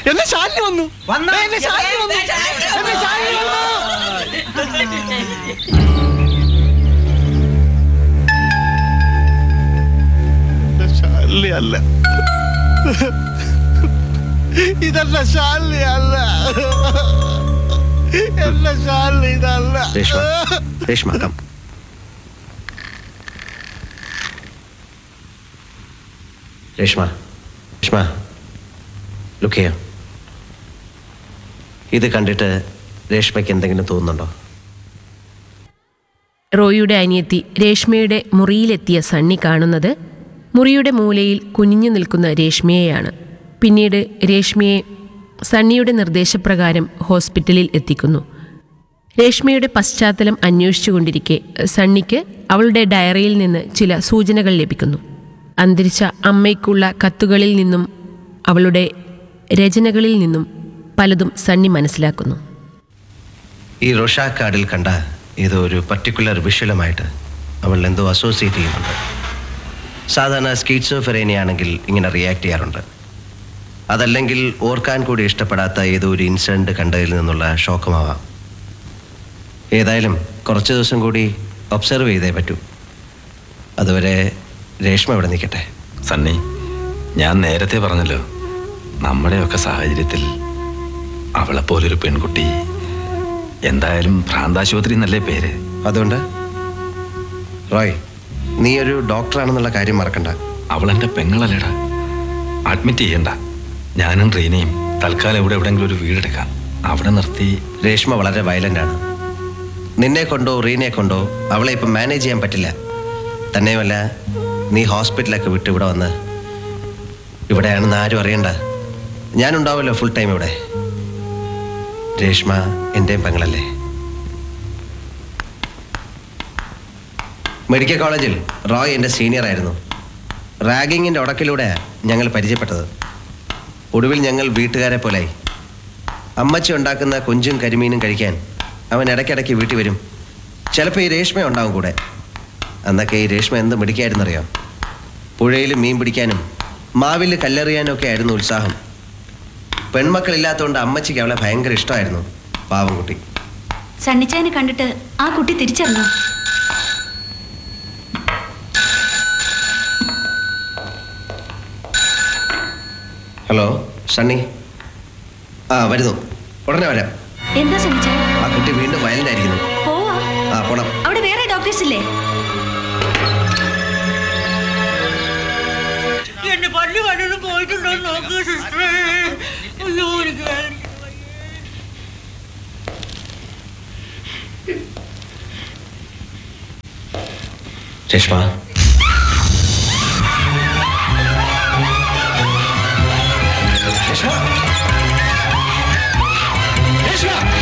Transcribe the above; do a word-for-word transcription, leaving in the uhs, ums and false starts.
എന്നെ ശാലിനി വന്നു എന്നെ ശാലിനി വന്നു എന്നെ ശാലിനി വന്നു. ശാലിനി അല്ല, ഇതല്ല ശാലിനി അല്ല, എന്നെ ശാലിനി ഇതല്ല. രേഷ്മ, രേഷ്മ കം. രേഷ്മ, രേഷ്മ ലുക്ക് ചെയ്യാം. ഇത് കണ്ടിട്ട് രേഷ്മയ്ക്ക് എന്തെങ്കിലും തോന്നുന്നുണ്ടോ? റോയിയുടെ അനിയത്തി രേഷ്മയുടെ മുറിയിലെത്തിയ സണ്ണി കാണുന്നത് മുറിയുടെ മൂലയിൽ കുനിഞ്ഞു നിൽക്കുന്ന രേഷ്മയെയാണ്. പിന്നീട് രേഷ്മയെ സണ്ണിയുടെ നിർദ്ദേശപ്രകാരം ഹോസ്പിറ്റലിൽ എത്തിക്കുന്നു. രേഷ്മയുടെ പശ്ചാത്തലം അന്വേഷിച്ചുകൊണ്ടിരിക്കെ സണ്ണിക്ക് അവളുടെ ഡയറിയിൽ നിന്ന് ചില സൂചനകൾ ലഭിക്കുന്നു. അന്തരിച്ച അമ്മയ്ക്കുള്ള കത്തുകളിൽ നിന്നും അവളുടെ രചനകളിൽ നിന്നും പലതും സണ്ണി മനസ്സിലാക്കുന്നു. ഈ റോഷാ കാർഡിൽ കണ്ട ഏതോ ഒരു പർട്ടിക്കുലർ വിഷ്വലുമായിട്ട് അവൾ എന്തോ അസോസിയേറ്റ് ചെയ്യുന്നുണ്ട്. സാധാരണ സ്കീറ്റ്സോഫ്രെനിയ ആണെങ്കിൽ ഇങ്ങനെ റിയാക്ട് ചെയ്യാറുണ്ട്. അതല്ലെങ്കിൽ ഓർക്കാൻ കൂടി ഇഷ്ടപ്പെടാത്ത ഏതോ ഒരു ഇൻസിഡൻറ്റ് കണ്ടതിൽ നിന്നുള്ള ഷോക്കുമാവാം. ഏതായാലും കുറച്ച് ദിവസം കൂടി ഒബ്സർവ് ചെയ്തേ പറ്റൂ. അതുവരെ രേഷ്മ ഇവിടെ നിൽക്കട്ടെ. സണ്ണി, ഞാൻ നേരത്തെ പറഞ്ഞല്ലോ, നമ്മുടെയൊക്കെ സാഹചര്യത്തിൽ അവളെപ്പോലൊരു പെൺകുട്ടി എന്തായാലും ഭ്രാന്താശുപത്രി എന്നല്ലേ പേര്. അതുകൊണ്ട് റോയ്, നീ ഒരു ഡോക്ടറാണെന്നുള്ള കാര്യം മറക്കണ്ട. അവളെൻ്റെ പെങ്ങളല്ലേടാ. അഡ്മിറ്റ് ചെയ്യണ്ട. ഞാനും റീനയും തൽക്കാലം ഇവിടെ എവിടെയെങ്കിലും ഒരു വീടെടുക്കാം. അവിടെ നിർത്തി. രേഷ്മ വളരെ വയലൻ്റ് ആണ്. നിന്നെ കൊണ്ടോ റീനയെ കൊണ്ടോ അവളെ ഇപ്പം മാനേജ് ചെയ്യാൻ പറ്റില്ല. തന്നെയുമല്ല, നീ ഹോസ്പിറ്റലൊക്കെ വിട്ട് ഇവിടെ വന്ന് ഇവിടെയാണെന്ന് ആരും അറിയണ്ട. ഞാനുണ്ടാവുമല്ലോ ഫുൾ ടൈം ഇവിടെ. രേഷ്മ എൻ്റെയും പെങ്ങളല്ലേ. മെഡിക്കൽ കോളേജിൽ റോയ് എൻ്റെ സീനിയർ ആയിരുന്നു. റാഗിങ്ങിൻ്റെ ഉടക്കിലൂടെ ഞങ്ങൾ പരിചയപ്പെട്ടത്. ഒടുവിൽ ഞങ്ങൾ വീട്ടുകാരെ പോലായി. അമ്മച്ചി ഉണ്ടാക്കുന്ന കൊഞ്ചും കരിമീനും കഴിക്കാൻ അവൻ ഇടയ്ക്കിടയ്ക്ക് വീട്ടിൽ വരും. ചിലപ്പോൾ ഈ രേഷ്മ ഉണ്ടാവും കൂടെ. അന്നൊക്കെ ഈ രേഷ്മ എന്ത് മിടിക്കായിരുന്നറിയാം. പുഴയിൽ മീൻ പിടിക്കാനും മാവിൽ കല്ലെറിയാനും ഒക്കെ ആയിരുന്നു ഉത്സാഹം. പെൺമക്കളില്ലാത്തതുകൊണ്ട് അമ്മച്ചിക്ക് അവളെ ഭയങ്കര ഇഷ്ടമായിരുന്നു. പാവം കുട്ടി. സണ്ണിച്ചായനെ കണ്ടിട്ട് ആ കുട്ടി തിരിച്ചറിഞ്ഞു. ഹലോ സണ്ണി. ആ വരുന്നു, ഉടനെ വരാം. എന്താ സണ്ണിച്ചായ? ആ കുട്ടി വീണ്ടും വയലന്റ് ആയിരിക്കുന്നു. പോവാ? ആ പോണം. അവിടെ വേറെ ഡോക്ടേഴ്സ് ഇല്ലേ? എന്റെ പല്ല് കണ്ടൊന്നും പോയിട്ടുണ്ടോ നോക്കൂ സിസ്റ്ററേ. അയ്യോ, എനിക്ക് രേഷ്മ, രേഷ്മ, രേഷ്മ